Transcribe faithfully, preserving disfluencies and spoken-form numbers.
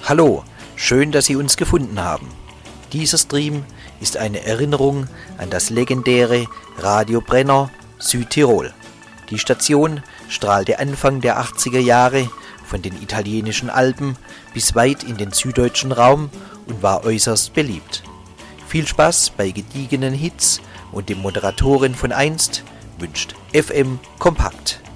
Hallo, schön, dass Sie uns gefunden haben. Dieser Stream ist eine Erinnerung an das legendäre Radio Brenner Südtirol. Die Station strahlte Anfang der achtziger Jahre von den italienischen Alpen bis weit in den süddeutschen Raum und war äußerst beliebt. Viel Spaß bei gediegenen Hits und dem Moderatoren von einst wünscht F M Kompakt.